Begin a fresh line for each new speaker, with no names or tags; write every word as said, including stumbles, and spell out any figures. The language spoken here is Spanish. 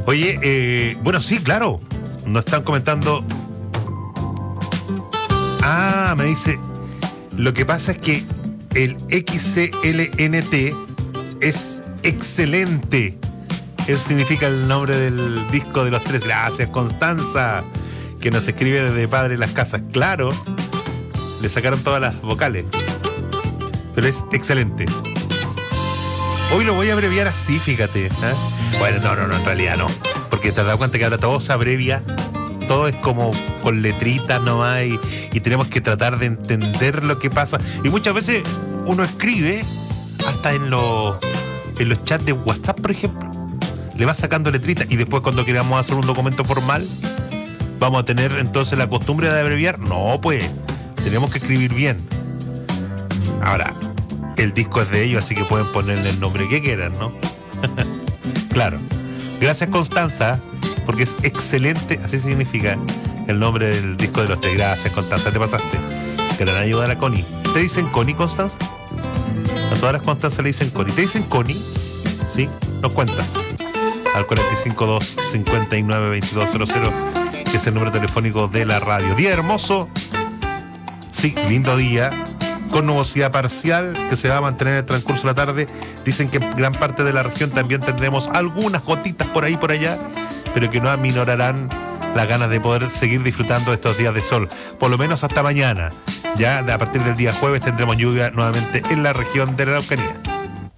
Oye, eh, bueno, sí, claro. Nos están comentando. Ah, me dice. Lo que pasa es que el X C L N T es excelente. Eso significa el nombre del disco de los tres. Gracias, Constanza, que nos escribe desde Padre Las Casas. Claro, le sacaron todas las vocales, pero es excelente. Hoy lo voy a abreviar así, fíjate, ¿eh? Bueno, no, no, no, en realidad no, porque te has dado cuenta que ahora todo se abrevia, todo es como con letritas nomás, y, y tenemos que tratar de entender lo que pasa. Y muchas veces uno escribe hasta en los en los chats de WhatsApp, por ejemplo, le va sacando letritas, y después cuando queramos hacer un documento formal vamos a tener entonces la costumbre de abreviar. No, pues tenemos que escribir bien. Ahora, el disco es de ellos, así que pueden ponerle el nombre que quieran, ¿no? Claro. Gracias, Constanza, porque es excelente, así significa el nombre del disco de los tres. Gracias, Constanza, te pasaste. Gran ayuda a la Connie. ¿Te dicen Connie, Constanza? A todas las Constanza le dicen Connie. ¿Te dicen Connie? Sí, nos cuentas. Al cuatro cinco dos, cinco nueve, veintidós cero cero, que es el número telefónico de la radio. Día hermoso. Sí, lindo día, con nubosidad parcial que se va a mantener en el transcurso de la tarde. Dicen que en gran parte de la región también tendremos algunas gotitas por ahí por allá, pero que no aminorarán las ganas de poder seguir disfrutando de estos días de sol, por lo menos hasta mañana. Ya a partir del día jueves tendremos lluvia nuevamente en la región de la Araucanía.